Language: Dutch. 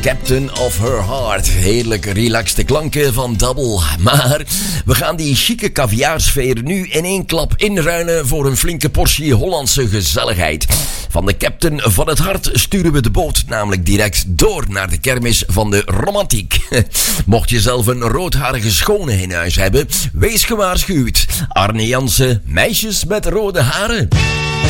Captain of Her Heart. Heerlijk relaxte klanken van Double. Maar we gaan die chique caviarsfeer nu in één klap inruilen voor een flinke portie Hollandse gezelligheid. Van de Captain van het Hart sturen we de boot namelijk direct door naar de kermis van de romantiek. Mocht je zelf een roodharige schone in huis hebben, wees gewaarschuwd. Arne Jansen, meisjes met rode haren.